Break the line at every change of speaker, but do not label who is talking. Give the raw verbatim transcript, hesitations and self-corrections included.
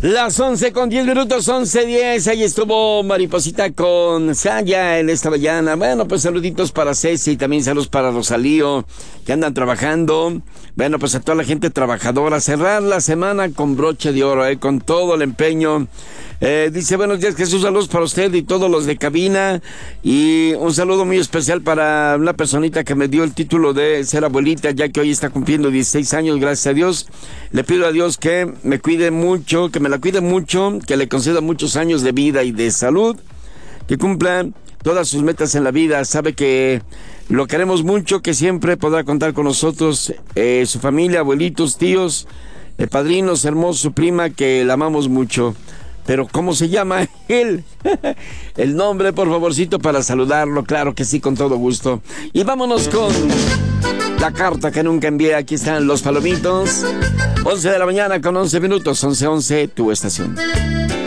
Las once con diez minutos, once diez, ahí estuvo Mariposita con Saya en esta mañana. Bueno, pues saluditos para Ceci y también saludos para Rosalío, que andan trabajando. Bueno, pues a toda la gente trabajadora, cerrar la semana con broche de oro, eh, con todo el empeño. Eh, dice, buenos días Jesús, saludos para usted y todos los de cabina, y un saludo muy especial para una personita que me dio el título de ser abuelita, ya que hoy está cumpliendo dieciséis años, gracias a Dios. Le pido a Dios que me cuide mucho, que me la cuide mucho, que le conceda muchos años de vida y de salud, que cumpla todas sus metas en la vida. Sabe que lo queremos mucho, que siempre podrá contar con nosotros, eh, su familia, abuelitos, tíos, eh, padrinos, hermosos, su prima, que la amamos mucho. Pero ¿cómo se llama él? El nombre, por favorcito, para saludarlo. Claro que sí, con todo gusto. Y vámonos con la carta que nunca envié. Aquí están los palomitos. once de la mañana con once minutos. once once, tu estación.